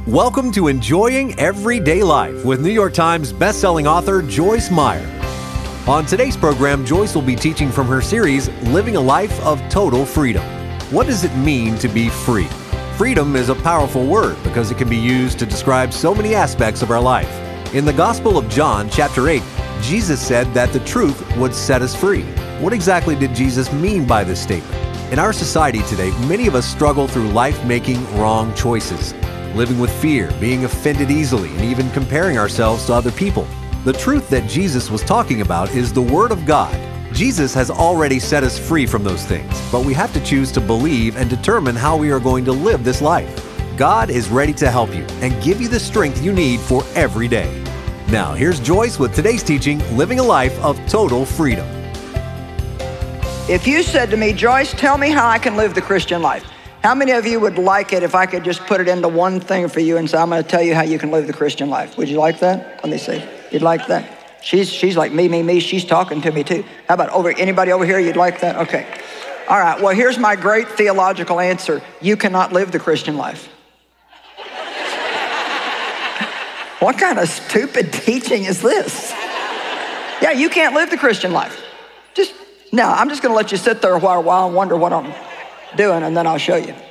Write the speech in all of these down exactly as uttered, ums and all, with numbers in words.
Welcome to Enjoying Everyday Life with New York Times bestselling author Joyce Meyer. On today's program, Joyce will be teaching from her series, Living a Life of Total Freedom. What does it mean to be free? Freedom is a powerful word because it can be used to describe so many aspects of our life. In the Gospel of John, chapter eight, Jesus said that the truth would set us free. What exactly did Jesus mean by this statement? In our society today, many of us struggle through life making wrong choices, living with fear, being offended easily, and even comparing ourselves to other people. The truth that Jesus was talking about is the Word of God. Jesus has already set us free from those things, but we have to choose to believe and determine how we are going to live this life. God is ready to help you and give you the strength you need for every day. Now, here's Joyce with today's teaching, Living a Life of Total Freedom. If you said to me, Joyce, tell me how I can live the Christian life, how many of you would like it if I could just put it into one thing for you and say, I'm going to tell you how you can live the Christian life? Would you like that? Let me see. You'd like that? She's, she's like me, me, me. She's talking to me too. How about over anybody over here? You'd like that? Okay. All right. Well, here's my great theological answer. You cannot live the Christian life. What kind of stupid teaching is this? Yeah, you can't live the Christian life. Just, now, I'm just going to let you sit there a while, while and wonder what I'm doing, and then I'll show you.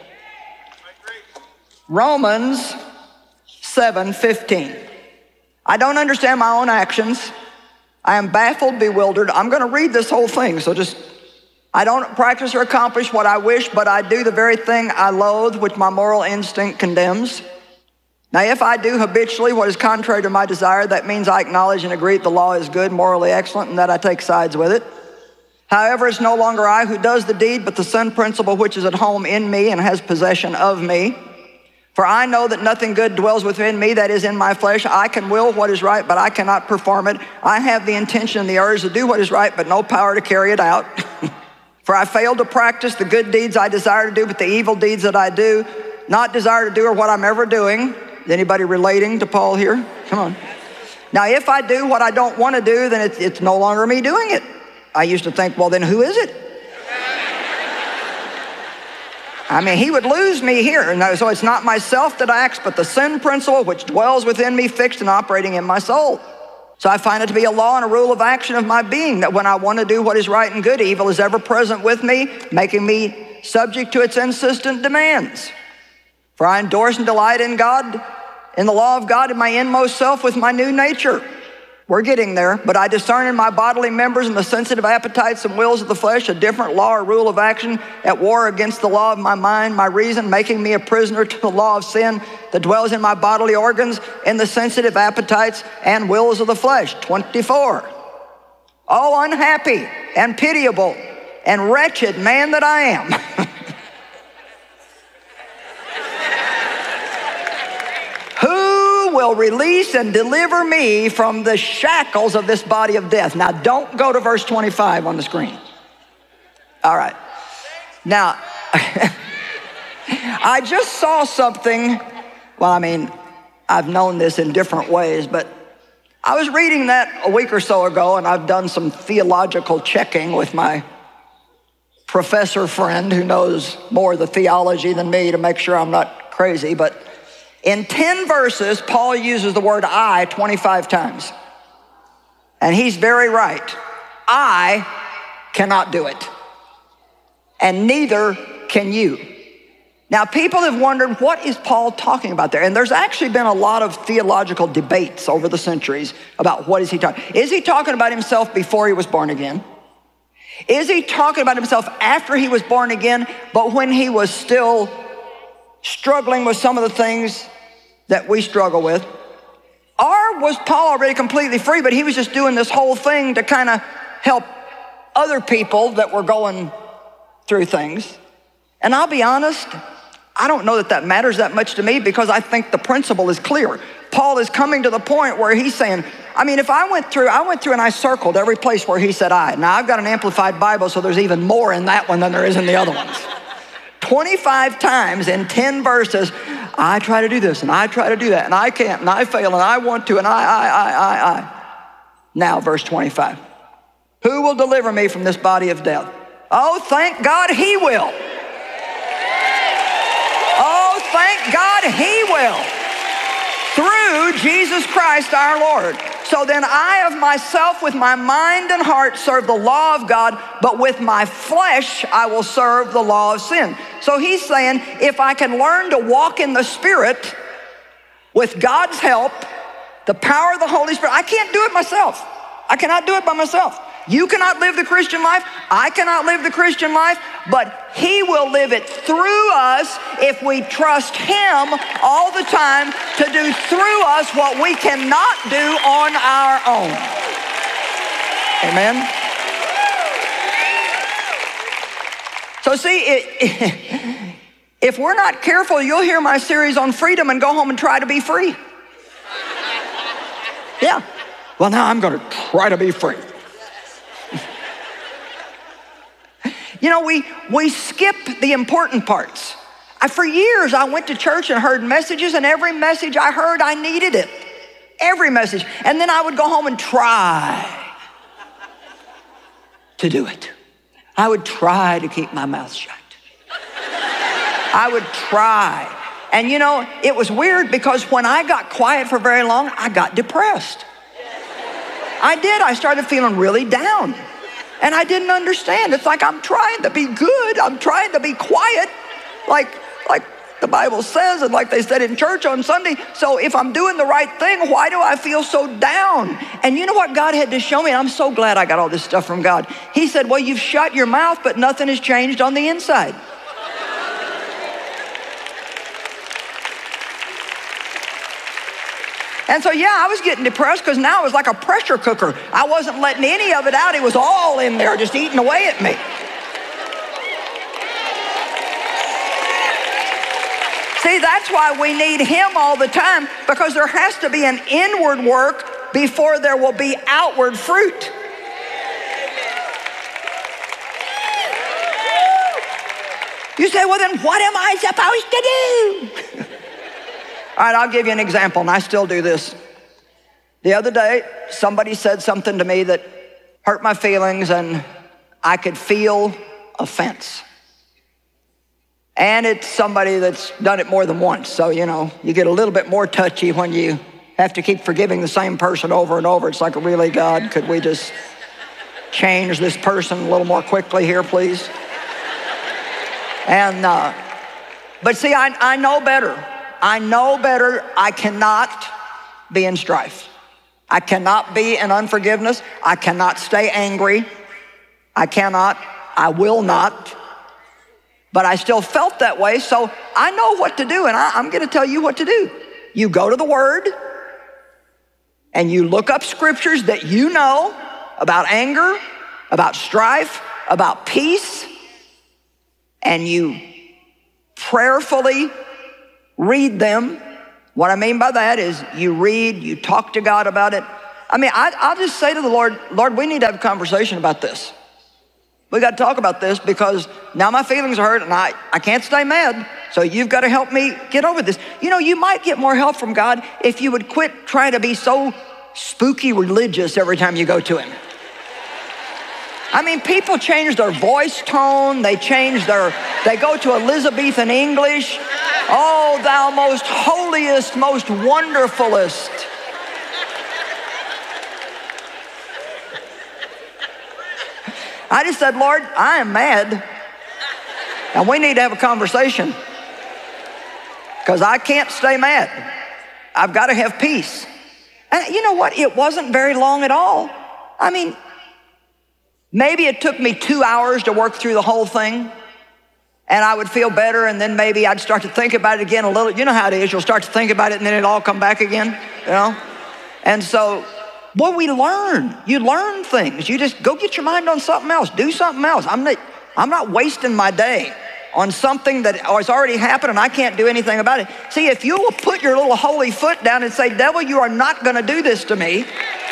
Romans seven fifteen. I don't understand my own actions. I am baffled, bewildered. I'm going to read this whole thing, so just, I don't practice or accomplish what I wish, but I do the very thing I loathe, which my moral instinct condemns. Now, if I do habitually what is contrary to my desire, that means I acknowledge and agree that the law is good, morally excellent, and that I take sides with it. However, it's no longer I who does the deed, but the sin principle which is at home in me and has possession of me. For I know that nothing good dwells within me, that is in my flesh. I can will what is right, but I cannot perform it. I have the intention and the urge to do what is right, but no power to carry it out. For I fail to practice the good deeds I desire to do, but the evil deeds that I do not desire to do are what I'm ever doing. Is anybody relating to Paul here? Come on. Now, if I do what I don't want to do, then it's, it's no longer me doing it. I used to think, well, then who is it? I mean, he would lose me here. And so it's not myself that acts, but the sin principle which dwells within me, fixed and operating in my soul. So I find it to be a law and a rule of action of my being, that when I want to do what is right and good, evil is ever present with me, making me subject to its insistent demands. For I endorse and delight in God, in the law of God, in my inmost self with my new nature. We're getting there, but I discern in my bodily members and the sensitive appetites and wills of the flesh a different law or rule of action at war against the law of my mind, my reason, making me a prisoner to the law of sin that dwells in my bodily organs and the sensitive appetites and wills of the flesh. twenty-four. Oh, unhappy and pitiable and wretched man that I am. Will release and deliver me from the shackles of this body of death. Now, don't go to verse twenty-five on the screen. All right. Now, I just saw something. Well, I mean, I've known this in different ways, but I was reading that a week or so ago, and I've done some theological checking with my professor friend who knows more of the theology than me to make sure I'm not crazy, but in ten verses, Paul uses the word I twenty-five times. And he's very right. I cannot do it. And neither can you. Now, people have wondered, what is Paul talking about there? And there's actually been a lot of theological debates over the centuries about what is he talking. Is he talking about himself before he was born again? Is he talking about himself after he was born again, but when he was still struggling with some of the things that we struggle with? Or was Paul already completely free, but he was just doing this whole thing to kind of help other people that were going through things? And I'll be honest, I don't know that that matters that much to me, because I think the principle is clear. Paul is coming to the point where he's saying, I mean, if I went through, I went through and I circled every place where he said I. Now, I've got an Amplified Bible, so there's even more in that one than there is in the other ones. twenty-five times in ten verses, I try to do this, and I try to do that, and I can't, and I fail, and I want to, and I, I, I, I, I. Now, verse twenty-five. Who will deliver me from this body of death? Oh, thank God he will. Oh, thank God he will. Jesus Christ our Lord. So then I of myself with my mind and heart serve the law of God, but with my flesh I will serve the law of sin. So he's saying, if I can learn to walk in the Spirit with God's help, the power of the Holy Spirit, I can't do it myself. I cannot do it by myself. You cannot live the Christian life. I cannot live the Christian life, but he will live it through us if we trust him all the time to do through us what we cannot do on our own. Amen. So see, it, if we're not careful, you'll hear my series on freedom and go home and try to be free. Yeah. Well, now I'm going to try to be free. You know, we, we skip the important parts. I, for years, I went to church and heard messages, and every message I heard, I needed it. Every message. And then I would go home and try to do it. I would try to keep my mouth shut. I would try. And you know, it was weird because when I got quiet for very long, I got depressed. I did. I started feeling really down. And I didn't understand. It's like I'm trying to be good. I'm trying to be quiet, like, like the Bible says and like they said in church on Sunday. So if I'm doing the right thing, why do I feel so down? And you know what God had to show me? And I'm so glad I got all this stuff from God. He said, well, you've shut your mouth, but nothing has changed on the inside. And so, yeah, I was getting depressed because now it was like a pressure cooker. I wasn't letting any of it out. It was all in there, just eating away at me. See, that's why we need him all the time, because there has to be an inward work before there will be outward fruit. You say, well, then what am I supposed to do? All right, I'll give you an example, and I still do this. The other day, somebody said something to me that hurt my feelings, and I could feel offense. And it's somebody that's done it more than once, so, you know, you get a little bit more touchy when you have to keep forgiving the same person over and over. It's like, really, God, could we just change this person a little more quickly here, please? And, uh, but see, I, I know better. I know better. I cannot be in strife. I cannot be in unforgiveness. I cannot stay angry. I cannot. I will not. But I still felt that way, so I know what to do, and I, I'm going to tell you what to do. You go to the Word, and you look up scriptures that you know about anger, about strife, about peace, and you prayerfully read them. What I mean by that is you read, you talk to God about it. I mean, I, I'll just say to the Lord, Lord, we need to have a conversation about this. We got to talk about this because now my feelings are hurt and I, I can't stay mad. So you've got to help me get over this. You know, you might get more help from God if you would quit trying to be so spooky religious every time you go to him. I mean, people change their voice tone. They change their, they go to Elizabethan English. Oh, thou most holiest, most wonderfulest. I just said, Lord, I am mad. And we need to have a conversation. Because I can't stay mad. I've got to have peace. And you know what? It wasn't very long at all. I mean, maybe it took me two hours to work through the whole thing. And I would feel better, and then maybe I'd start to think about it again a little. You know how it is. You'll start to think about it, and then it'll all come back again, you know? And so, boy, we learn. You learn things. You just go get your mind on something else. Do something else. I'm not, I'm not wasting my day on something that has already happened, and I can't do anything about it. See, if you will put your little holy foot down and say, devil, you are not going to do this to me.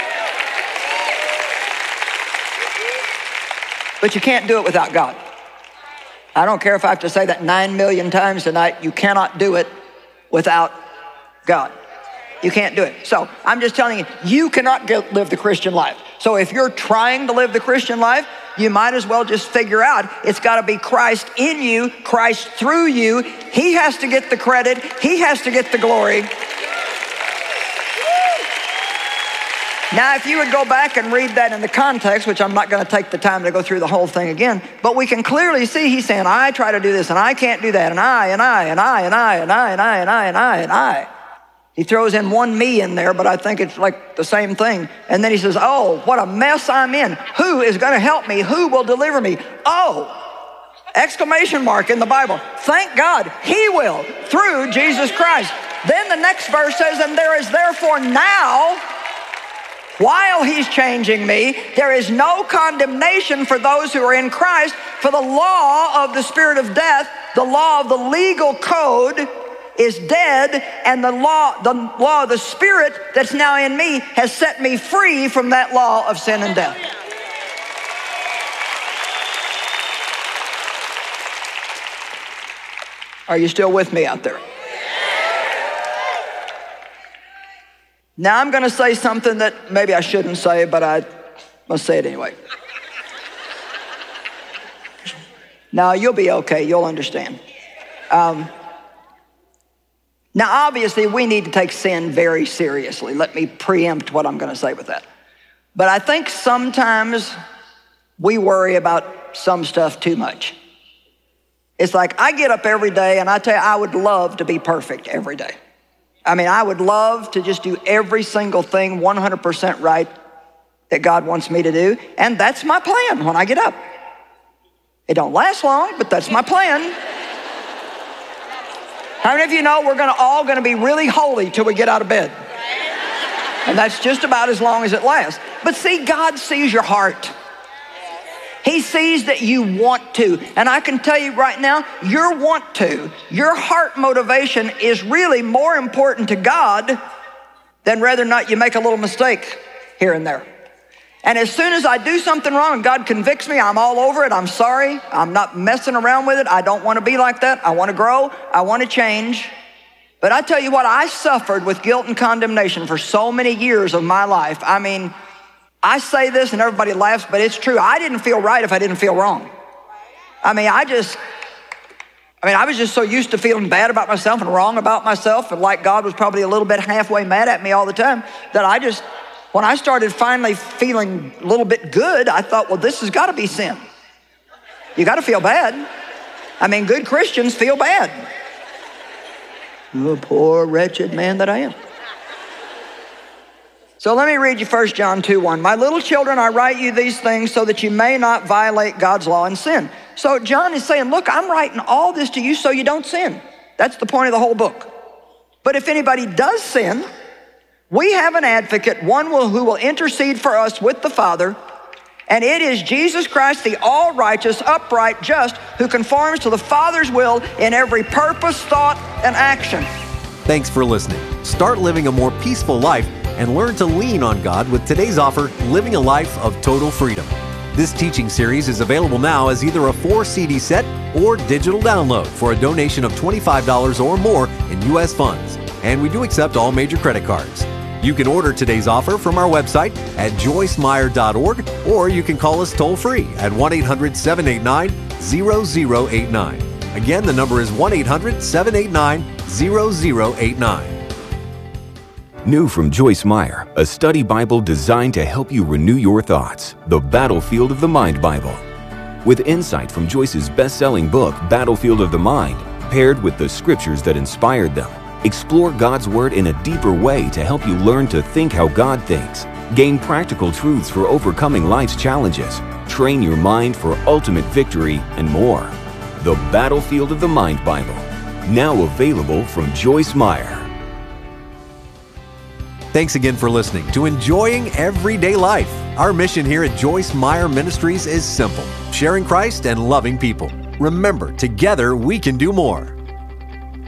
But you can't do it without God. I don't care if I have to say that nine million times tonight. You cannot do it without God. You can't do it. So I'm just telling you, you cannot get, live the Christian life. So if you're trying to live the Christian life, you might as well just figure out it's got to be Christ in you, Christ through you. He has to get the credit. He has to get the glory. Now, if you would go back and read that in the context, which I'm not going to take the time to go through the whole thing again, but we can clearly see he's saying, I try to do this, and I can't do that, and I, and I, and I, and I, and I, and I, and I, and I, and I. He throws in one me in there, but I think it's like the same thing. And then he says, oh, what a mess I'm in. Who is going to help me? Who will deliver me? Oh, exclamation mark in the Bible. Thank God he will through Jesus Christ. Then the next verse says, and there is therefore now, while he's changing me, there is no condemnation for those who are in Christ, for the law of the spirit of death, the law of the legal code is dead, and the law, the law of the spirit that's now in me has set me free from that law of sin and death. Are you still with me out there? Now I'm going to say something that maybe I shouldn't say, but I must say it anyway. Now you'll be okay. You'll understand. Um, now obviously we need to take sin very seriously. Let me preempt what I'm going to say with that. But I think sometimes we worry about some stuff too much. It's like I get up every day and I tell you, I would love to be perfect every day. I mean, I would love to just do every single thing one hundred percent right that God wants me to do. And that's my plan when I get up. It don't last long, but that's my plan. How many of you know we're gonna all gonna be really holy till we get out of bed? And that's just about as long as it lasts. But see, God sees your heart. He sees that you want to. And I can tell you right now, your want to, your heart motivation is really more important to God than whether or not you make a little mistake here and there. And as soon as I do something wrong and God convicts me, I'm all over it. I'm sorry. I'm not messing around with it. I don't want to be like that. I want to grow. I want to change. But I tell you what, I suffered with guilt and condemnation for so many years of my life. I mean, I say this and everybody laughs, but it's true. I didn't feel right if I didn't feel wrong. I mean, I just, I mean, I was just so used to feeling bad about myself and wrong about myself, and like God was probably a little bit halfway mad at me all the time, that I just, when I started finally feeling a little bit good, I thought, well, this has got to be sin. You got to feel bad. I mean, good Christians feel bad. The poor, wretched man that I am. So let me read you First John two one. My little children, I write you these things so that you may not violate God's law and sin. So John is saying, look, I'm writing all this to you so you don't sin. That's the point of the whole book. But if anybody does sin, we have an advocate, one who will intercede for us with the Father, and it is Jesus Christ, the all-righteous, upright, just, who conforms to the Father's will in every purpose, thought, and action. Thanks for listening. Start living a more peaceful life and learn to lean on God with today's offer, Living a Life of Total Freedom. This teaching series is available now as either a four C D set or digital download for a donation of twenty-five dollars or more in U S funds. And we do accept all major credit cards. You can order today's offer from our website at joyce meyer dot org, or you can call us toll-free at one eight hundred, seven eight nine, zero zero eight nine. Again, the number is one eight hundred, seven eight nine, zero zero eight nine. New from Joyce Meyer, a study Bible designed to help you renew your thoughts, the Battlefield of the Mind Bible. With insight from Joyce's best-selling book, Battlefield of the Mind, paired with the scriptures that inspired them, explore God's Word in a deeper way to help you learn to think how God thinks, gain practical truths for overcoming life's challenges, train your mind for ultimate victory, and more. The Battlefield of the Mind Bible, now available from Joyce Meyer. Thanks again for listening to Enjoying Everyday Life. Our mission here at Joyce Meyer Ministries is simple: sharing Christ and loving people. Remember, together we can do more.